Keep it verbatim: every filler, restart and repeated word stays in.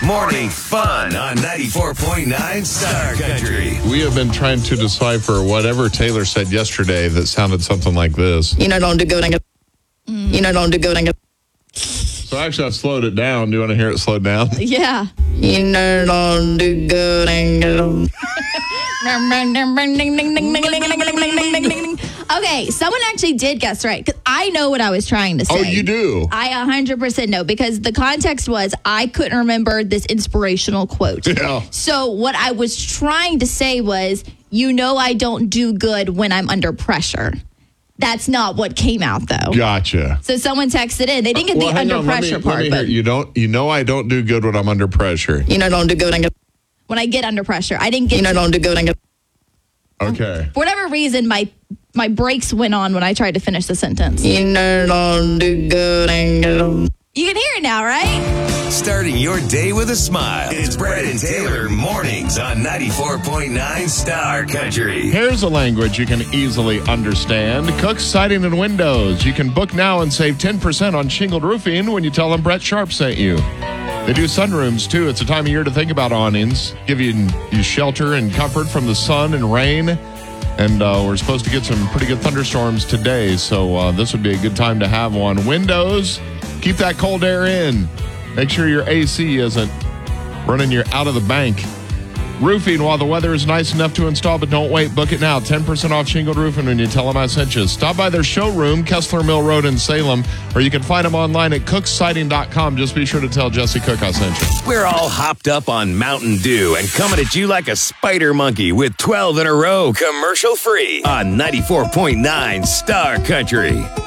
Morning fun on ninety-four point nine Star Country. We have been trying to decipher whatever Taylor said yesterday that sounded something like this. You know, don't do good. Mm. You know, don't do good. So actually, I slowed it down. Do you want to hear it slowed down? Yeah. You know, don't do good. Okay, someone actually did guess right, because I know what I was trying to say. Oh, you do? I one hundred percent know, because the context was I couldn't remember this inspirational quote. Yeah. So what I was trying to say was, you know I don't do good when I'm under pressure. That's not what came out, though. Gotcha. So someone texted in. They didn't get Well, the hang under on, let me- pressure let part. me But hear- you don't. You know I don't do good when I'm under pressure. You know, don't do good. when I get under pressure, I didn't get You know, don't do good. Okay. For whatever reason, my my brakes went on when I tried to finish the sentence. You know, don't do good. You can hear it now, right? Starting your day with a smile. It's Brett and Taylor mornings on ninety-four point nine Star Country. Here's a language you can easily understand. Cook Siding and Windows. You can book now and save ten percent on shingled roofing when you tell them Brett Sharp sent you. They do sunrooms, too. It's a time of year to think about awnings. Give you, you shelter and comfort from the sun and rain. And uh, we're supposed to get some pretty good thunderstorms today, so uh, this would be a good time to have one. Windows, keep that cold air in. Make sure your A C isn't running you out of the bank. Roofing, while the weather is nice enough to install, but don't wait. Book it now. ten percent off shingled roofing when you tell them I sent you. Stop by their showroom, Kessler Mill Road in Salem, or you can find them online at cook siding dot com. Just be sure to tell Jesse Cook I sent you. We're all hopped up on Mountain Dew and coming at you like a spider monkey with twelve in a row commercial free on ninety-four point nine Star Country.